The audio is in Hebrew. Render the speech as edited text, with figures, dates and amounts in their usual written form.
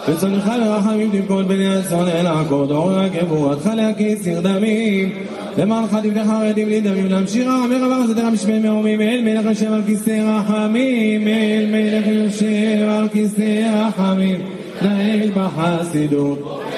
וצונך לרחמים תפקוד בני הצאן אל עקוד עורר גבורתך להקיץ נרדמים למענך תבדך רדים לדמים להמשיך רחמך וחסדך בשמי מרומים אל מלך יושב על כיסא רחמים אל מלך יושב על כיסא רחמים נהל בחסידות